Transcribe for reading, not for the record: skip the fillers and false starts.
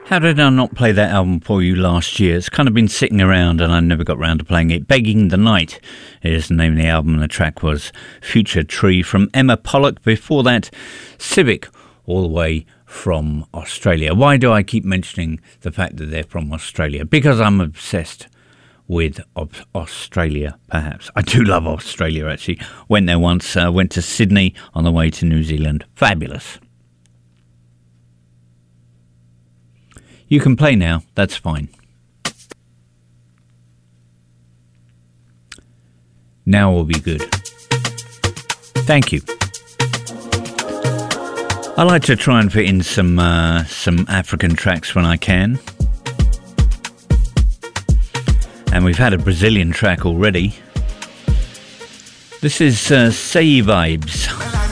How did I not play that album for you last year? It's kind of been sitting around and I never got round to playing it. Begging the Night is the name of the album, and the track was Future Tree from Emma Pollock. Before that, Civic, all the way from Australia. Why do I keep mentioning the fact that they're from Australia? Because I'm obsessed with Australia, perhaps. I do love Australia, actually. Went there once, went to Sydney on the way to New Zealand. Fabulous. You can play now, that's fine. Now will be good. Thank you. I like to try and fit in some African tracks when I can. And we've had a Brazilian track already. This is Say Vibes.